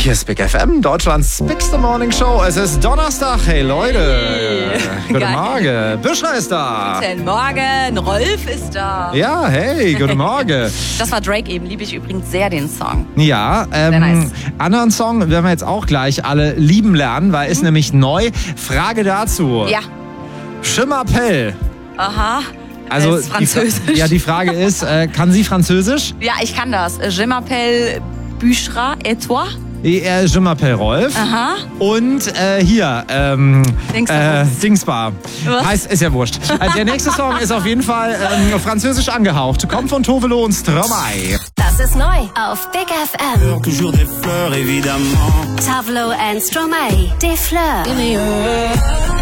Hier ist Big FM, Deutschlands Bigste Morning Show. Es ist Donnerstag. Hey Leute. Hey. Guten Geil. Morgen. Büschner ist da. Guten Morgen, Rolf ist da. Ja, hey, guten Morgen. Das war Drake eben, liebe ich übrigens sehr den Song. Ja, nice. anderen Song werden wir jetzt auch gleich alle lieben lernen, weil ist nämlich neu. Frage dazu. Ja. Je m'appelle. Aha. Also ist Französisch. die Frage ist, kann sie Französisch? Ja, ich kann das. Je m'appelle Büschra et toi? Je m'appelle Rolf. Aha. Und hier, Dingsbar. Was? Heißt, ist ja wurscht. Der nächste Song ist auf jeden Fall französisch angehaucht. Kommt von Tovelo und Stromae. Das ist neu auf Big FM. Toujours des fleurs, évidemment. Tovelo and Stromae, des Fleurs.